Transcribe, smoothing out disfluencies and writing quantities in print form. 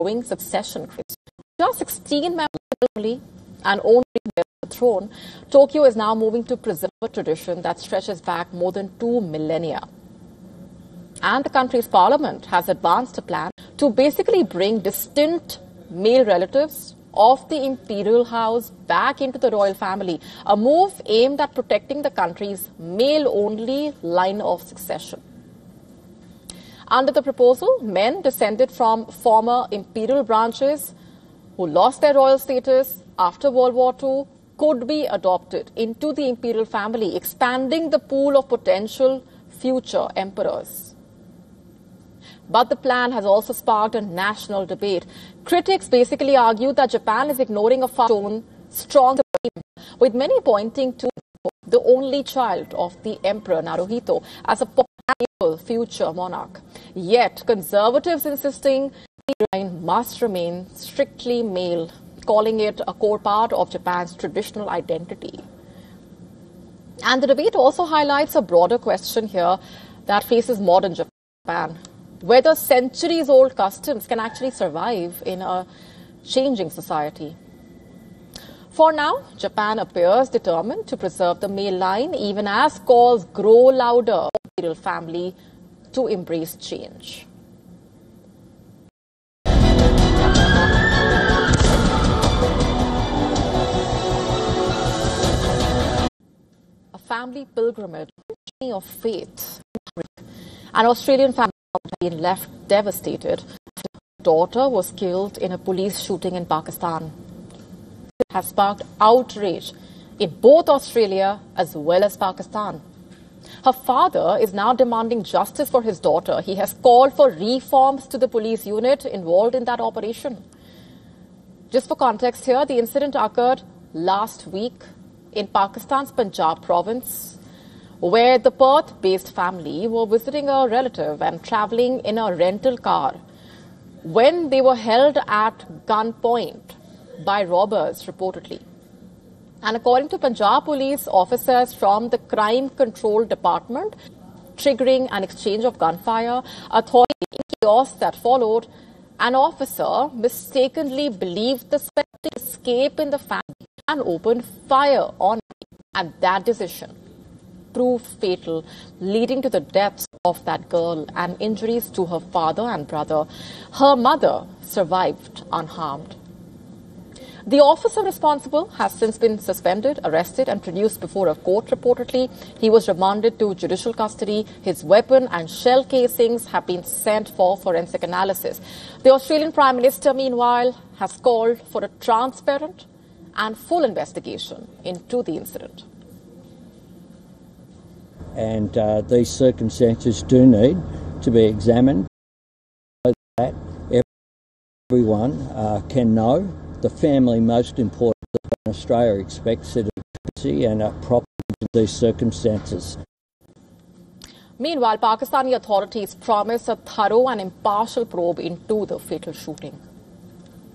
growing succession crisis. Just 16 members and only the throne, Tokyo is now moving to preserve a tradition that stretches back more than 2 millennia. And the country's parliament has advanced a plan to basically bring distant male relatives of the imperial house back into the royal family, a move aimed at protecting the country's male-only line of succession. Under the proposal, men descended from former imperial branches who lost their royal status after World War II could be adopted into the imperial family, expanding the pool of potential future emperors. But the plan has also sparked a national debate. Critics basically argue that Japan is ignoring a strong supreme, with many pointing to the only child of the Emperor Naruhito as a potential future monarch. Yet, conservatives insisting the line must remain strictly male, calling it a core part of Japan's traditional identity. And the debate also highlights a broader question here that faces modern Japan: whether centuries-old customs can actually survive in a changing society. For now, Japan appears determined to preserve the male line, even as calls grow louder for the imperial family to embrace change. A family pilgrimage, a journey of faith. An Australian family had been left devastated after her daughter was killed in a police shooting in Pakistan. It has sparked outrage in both Australia as well as Pakistan. Her father is now demanding justice for his daughter. He has called for reforms to the police unit involved in that operation. Just for context here, the incident occurred last week in Pakistan's Punjab province, where the Perth-based family were visiting a relative and traveling in a rental car when they were held at gunpoint by robbers, reportedly. And according to Punjab police officers from the Crime Control Department, triggering an exchange of gunfire, authorities in chaos that followed, an officer mistakenly believed the suspect to escape in the family and opened fire on him, and that decision proved fatal, leading to the deaths of that girl and injuries to her father and brother. Her mother survived unharmed. The officer responsible has since been suspended, arrested and produced before a court reportedly. He was remanded to judicial custody. His weapon and shell casings have been sent for forensic analysis. The Australian Prime Minister, meanwhile, has called for a transparent and full investigation into the incident. And these circumstances do need to be examined so that everyone can know. The family, most important, in Australia expects it and proper in these circumstances. Meanwhile, Pakistani authorities promise a thorough and impartial probe into the fatal shooting.